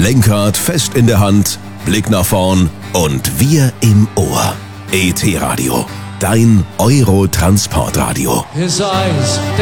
Lenkrad fest in der Hand, Blick nach vorn und wir im Ohr. ET Radio, dein Euro-Transportradio. His eyes,